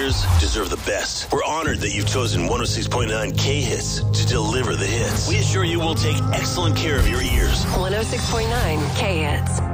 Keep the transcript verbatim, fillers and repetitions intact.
ears deserve the best. We're honored that you've chosen one oh six point nine K-Hits to deliver the hits. We assure you we'll take excellent care of your ears. one oh six point nine K-Hits.